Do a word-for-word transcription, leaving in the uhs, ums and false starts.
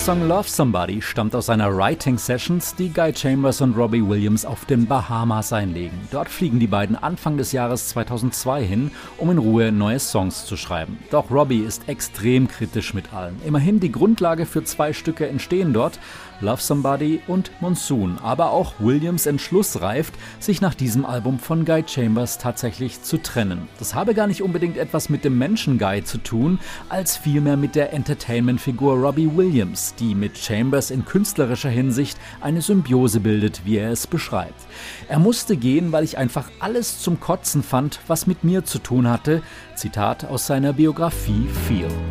Song Love Somebody stammt aus einer Writing-Sessions, die Guy Chambers und Robbie Williams auf den Bahamas einlegen. Dort fliegen die beiden Anfang des Jahres zweitausendzwei hin, um in Ruhe neue Songs zu schreiben. Doch Robbie ist extrem kritisch mit allen. Immerhin die Grundlage für zwei Stücke entstehen dort, Love Somebody und Monsoon. Aber auch Williams Entschluss reift, sich nach diesem Album von Guy Chambers tatsächlich zu trennen. Das habe gar nicht unbedingt etwas mit dem Menschen Guy zu tun, als vielmehr mit der Entertainment-Figur Robbie Williams, die mit Chambers in künstlerischer Hinsicht eine Symbiose bildet, wie er es beschreibt. Er musste gehen, weil ich einfach alles zum Kotzen fand, was mit mir zu tun hatte. Zitat aus seiner Biografie Feel.